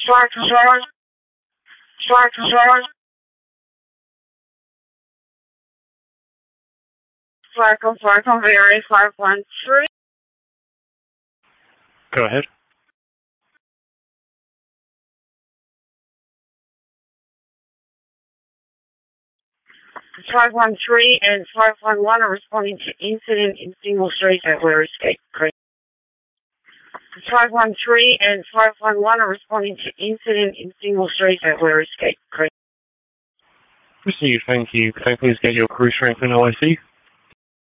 Farco, area 513. Go ahead. It's 513 and 511 are responding to incident in single street at Ware Escape Creek. It's 513 and 511 are responding to incident in single street at Ware Escape Creek. Received, thank you. Can I please get your crew strength and OIC?